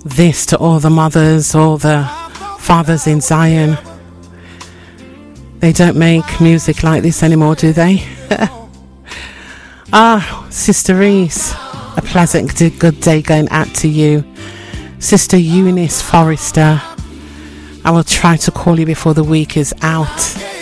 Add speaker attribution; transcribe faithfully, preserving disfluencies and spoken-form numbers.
Speaker 1: this to all the mothers, all the fathers in Zion. They don't make music like this anymore, do they? Ah, Sister Reese, a pleasant good day going out to you. Sister Eunice Forrester, I will try to call you before the week is out.